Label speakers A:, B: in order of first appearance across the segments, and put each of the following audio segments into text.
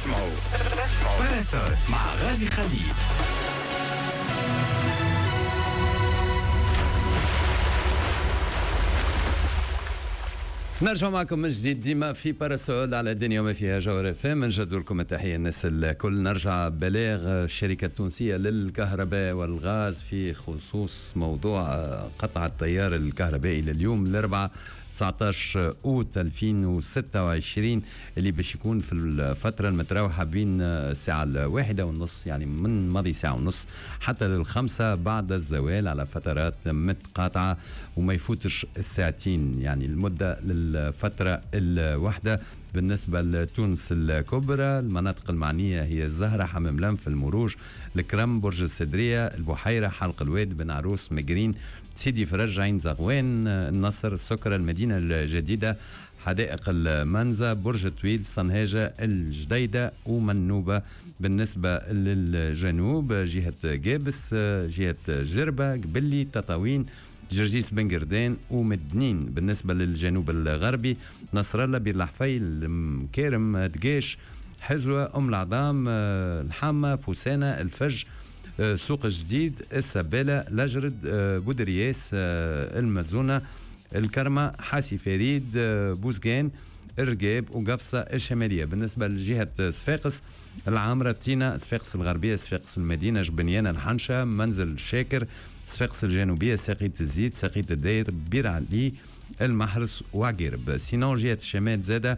A: تسمعوا باراسول مع غازي خليل. نرجع معكم من جديد ديما في باراسول على الدنيا وما فيها جوهر فهم. نجدوا لكم التحية الناس الكل. نرجع بلاغ الشركة التونسية للكهرباء والغاز في خصوص موضوع قطع التيار الكهربائي لليوم الأربعاء 19 أوت 2026 اللي باش يكون في الفترة المتراوحة بين الساعة 1:30 يعني من ماضي ساعة ونص حتى 5 بعد الزوال على فترات متقاطعة وما يفوتش الساعتين، يعني المدة للفترة الواحدة. بالنسبة لتونس الكبرى المناطق المعنية هي الزهرة، حمام لنف، المروج، الكرم، برج السدرية، البحيرة، حلق الواد، بن عروس، مقرين، سيدي فرج، عين زغوان، النصر، السكرة، المدينة الجديدة، حدائق المنزة، برج طويل، صنهاجة، الجديدة ومنوبة. بالنسبة للجنوب جهة جابس، جهة جربة، قبلي، تطاوين، جرجيس، بن قردان ومدنين. بالنسبة للجنوب الغربي نصر الله، بير الحفيل، مكارم، دقاش، حزوة، أم العظام، الحامة، فوسانة، الفج، سوق الجديد، السبالة، لجرد، بودرياس، المزونة، الكرمة، حاسي فريد، بوزقان، الرقاب وقفصة الشمالية. بالنسبة لجهة صفاقس العامرة، تينا، صفاقس الغربية، صفاقس المدينة، جبنيانة، الحنشة، منزل شاكر، صفاقس الجنوبية، ساقية الزيت، ساقية الداير، بير علي، المحرس وعقيرب. سينون جهة الشمال زادة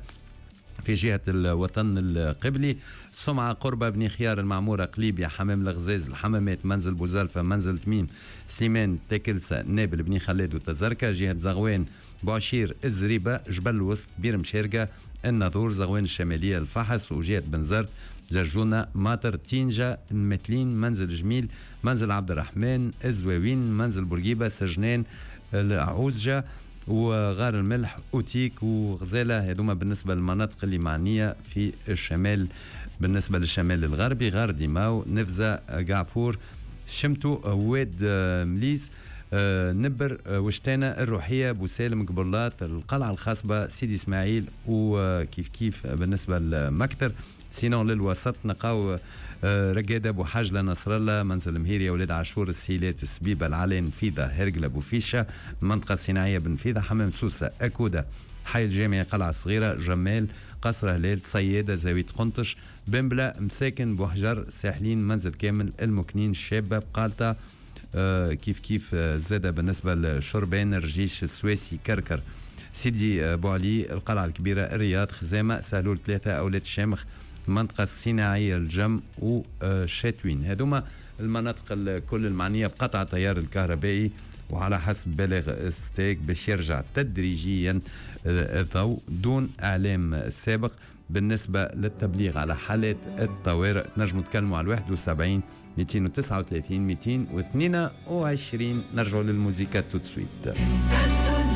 A: في جهة الوطن القبلي سمعة، قربة، بني خيار، المعمورة، قليبيا، حمام الغزاز، الحمامات، منزل بوزالفة، منزل تميم، سليمان، تاكلسة، نابل، بني خلاد وتزركة. جهة زغوان، بوعشير، الزريبة، جبل الوسط، بير مشارقة، الناظور، زغوان الشمالية، الفحص. وجهة بنزرت، جرجونة، ماطر، تينجا، المتلين، منزل جميل، منزل عبد الرحمن، الزواوين، منزل بورقيبة، سجنان، العوزجة وغار الملح، أوتيك وغزالة. هذوما بالنسبة للمناطق اللي معنية في الشمال. بالنسبة للشمال الغربي غار ديماو، نفزة، قعفور، شمتو، واد مليس، نبر، وشتانة، الروحية، بوسالم، قبرلات، القلعة الخاصبة، سيدي إسماعيل وكيف كيف بالنسبة لمكتر. سينون للوسط نقاو رقادة، بوحاجلة، نصر الله، منزل مهيرية، ولاد عاشور، السيلات، السبيبة، العلين، فيضة، هرقلة، بوفيشة، المنطقة الصناعية بنفيذة، حمام سوسة، أكودة، حي الجامعي، قلعة صغيرة، جمال، قصر هلال، صيادة، زاوية قنطش، بنبلة، مساكن، بوحجر، ساحلين، منزل كامل، المكنين، الشابة، بقالطة، كيف كيف زادة بالنسبة لشربان، رجيش، السويسي، كركر، سيدي بوعلي، القلعة الكبيرة، الرياض، خزامة، سهلول 3، أولاد الشامخ، المنطقة الصناعية، الجم وشاتوين. هذوما المناطق الكل المعنية بقطع تيار الكهربائي، وعلى حسب بلاغ ستيك باش يرجع تدريجيا الضوء دون إعلام سابق. بالنسبة للتبليغ على حالات الطوارئ نجم نتكلموا على 71 239 222. نرجعوا للموسيقى تو سويت.